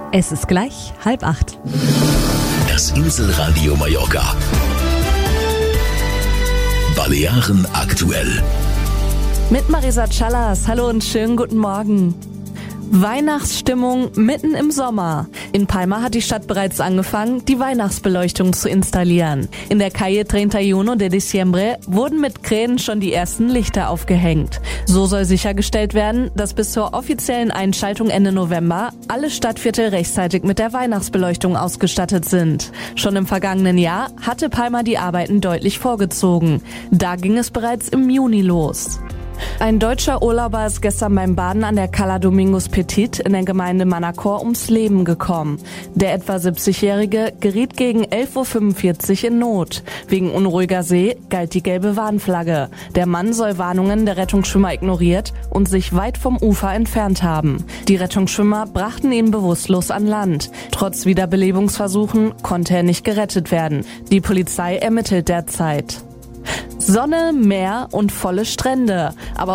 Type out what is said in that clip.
Es ist gleich 7:30. Das Inselradio Mallorca. Balearen aktuell. Mit Marisa Callas. Hallo und schönen guten Morgen. Weihnachtsstimmung mitten im Sommer. In Palma hat die Stadt bereits angefangen, die Weihnachtsbeleuchtung zu installieren. In der Calle 31 de Diciembre wurden mit Kränen schon die ersten Lichter aufgehängt. So soll sichergestellt werden, dass bis zur offiziellen Einschaltung Ende November alle Stadtviertel rechtzeitig mit der Weihnachtsbeleuchtung ausgestattet sind. Schon im vergangenen Jahr hatte Palma die Arbeiten deutlich vorgezogen. Da ging es bereits im Juni los. Ein deutscher Urlauber ist gestern beim Baden an der Cala Domingos Petit in der Gemeinde Manacor ums Leben gekommen. Der etwa 70-Jährige geriet gegen 11:45 Uhr in Not. Wegen unruhiger See galt die gelbe Warnflagge. Der Mann soll Warnungen der Rettungsschwimmer ignoriert und sich weit vom Ufer entfernt haben. Die Rettungsschwimmer brachten ihn bewusstlos an Land. Trotz Wiederbelebungsversuchen konnte er nicht gerettet werden. Die Polizei ermittelt derzeit. Sonne, Meer und volle Strände. Aber